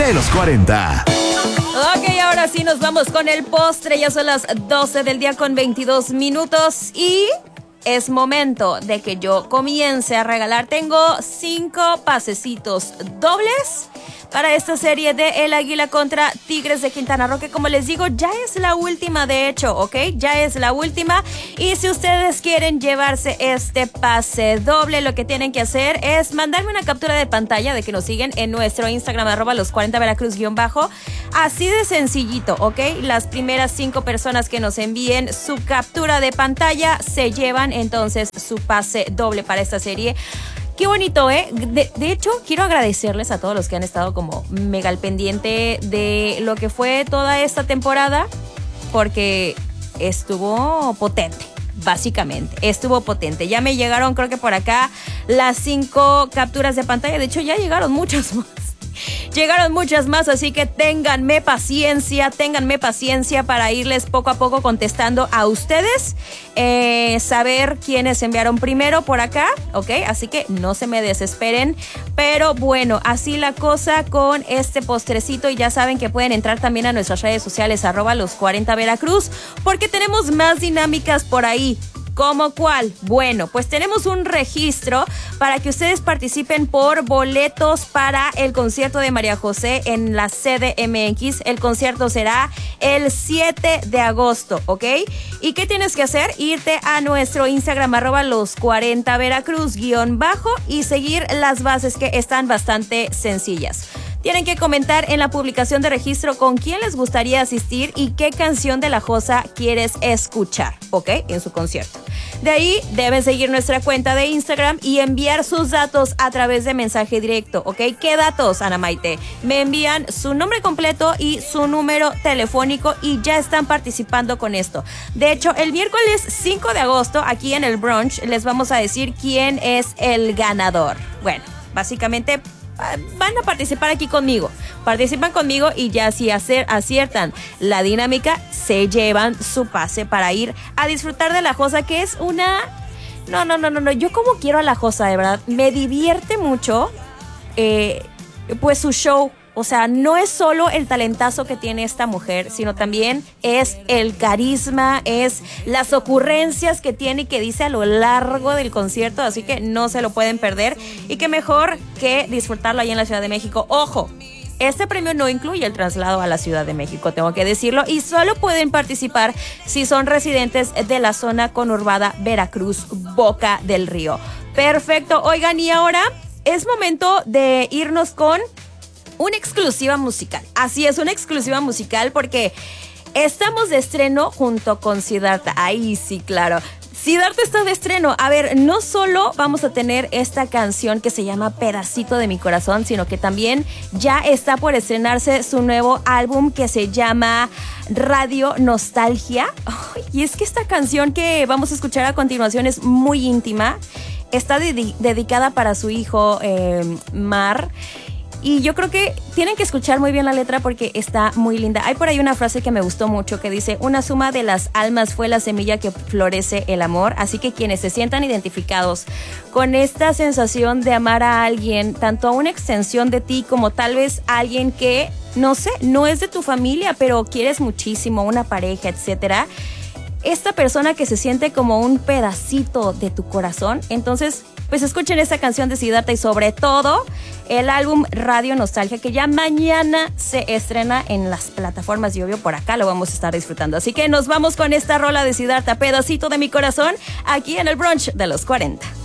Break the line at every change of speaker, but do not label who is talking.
de los 40.
Ok, ahora sí nos vamos con el postre. Ya son las 12 del día con 22 minutos y es momento de que yo comience a regalar. Tengo 5 pasecitos dobles para esta serie de El Águila contra Tigres de Quintana Roo, que como les digo, ya es la última de hecho, ¿ok? Ya es la última. Y si ustedes quieren llevarse este pase doble, lo que tienen que hacer es mandarme una captura de pantalla de que nos siguen en nuestro Instagram, @los40veracruz_. Así de sencillito, ¿ok? Las primeras 5 personas que nos envíen su captura de pantalla se llevan entonces su pase doble para esta serie. Qué bonito, ¿eh? De hecho, quiero agradecerles a todos los que han estado como mega al pendiente de lo que fue toda esta temporada, porque estuvo potente, básicamente. Estuvo potente. Ya me llegaron, creo que por acá, las 5 capturas de pantalla. De hecho, ya llegaron muchas más. Llegaron muchas más, así que ténganme paciencia para irles poco a poco contestando a ustedes, saber quiénes enviaron primero por acá, ¿ok? Así que no se me desesperen, pero bueno, así la cosa con este postrecito y ya saben que pueden entrar también a nuestras redes sociales, @los40veracruz, porque tenemos más dinámicas por ahí. ¿Cómo cuál? Bueno, pues tenemos un registro para que ustedes participen por boletos para el concierto de María José en la CDMX. El concierto será el 7 de agosto, ¿ok? ¿Y qué tienes que hacer? Irte a nuestro Instagram, @los40veracruz_ y seguir las bases que están bastante sencillas. Tienen que comentar en la publicación de registro con quién les gustaría asistir y qué canción de La Josa quieres escuchar, ¿ok? En su concierto. De ahí deben seguir nuestra cuenta de Instagram y enviar sus datos a través de mensaje directo, ¿ok? ¿Qué datos, Ana Maite? Me envían su nombre completo y su número telefónico y ya están participando con esto. De hecho, el miércoles 5 de agosto, aquí en el brunch, les vamos a decir quién es el ganador. Bueno, básicamente van a participar aquí conmigo. Participan conmigo y ya si aciertan la dinámica, se llevan su pase para ir a disfrutar de La Josa, que es una... No. Yo como quiero a La Josa, de verdad. Me divierte mucho pues su show. O sea, no es solo el talentazo que tiene esta mujer, sino también es el carisma, es las ocurrencias que tiene y que dice a lo largo del concierto, así que no se lo pueden perder y qué mejor que disfrutarlo ahí en la Ciudad de México. ¡Ojo! Este premio no incluye el traslado a la Ciudad de México, tengo que decirlo, y solo pueden participar si son residentes de la zona conurbada Veracruz, Boca del Río. Perfecto, oigan, y ahora es momento de irnos con una exclusiva musical. Así es, una exclusiva musical porque estamos de estreno junto con Siddhartha. Ahí sí, claro. Siddhartha está de estreno. A ver, no solo vamos a tener esta canción que se llama Pedacito de mi Corazón, sino que también ya está por estrenarse su nuevo álbum que se llama Radio Nostalgia. Y es que esta canción que vamos a escuchar a continuación es muy íntima. Está dedicada para su hijo, Mar. Y yo creo que tienen que escuchar muy bien la letra porque está muy linda. Hay por ahí una frase que me gustó mucho que dice: una suma de las almas fue la semilla que florece el amor. Así que quienes se sientan identificados con esta sensación de amar a alguien, tanto a una extensión de ti como tal vez a alguien que, no sé, no es de tu familia, pero quieres muchísimo, una pareja, etcétera. Esta persona que se siente como un pedacito de tu corazón, entonces pues escuchen esta canción de Siddhartha y sobre todo el álbum Radio Nostalgia, que ya mañana se estrena en las plataformas y obvio por acá lo vamos a estar disfrutando. Así que nos vamos con esta rola de Siddhartha, Pedacito de mi Corazón, aquí en el brunch de los 40.